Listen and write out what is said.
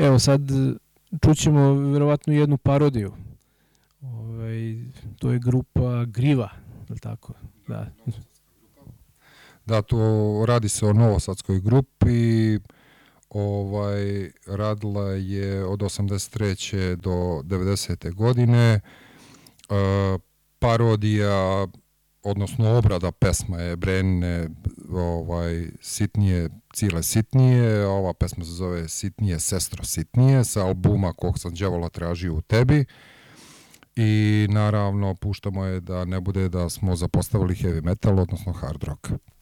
Evo sad čućemo verovatno jednu parodiju. To je grupa Griva, je li tako? Da. Da, to radi se o novosadskoj grupi, radila je od 83. do 90. godine. Parodija, odnosno obrada pesma je Brenine Sitnije, Cile Sitnije. Ova pesma se zove Sitnije, sestro Sitnije, sa albuma Kog sam đavola tražio u tebi. I naravno puštamo je da ne bude da smo zapostavili heavy metal, odnosno hard rock.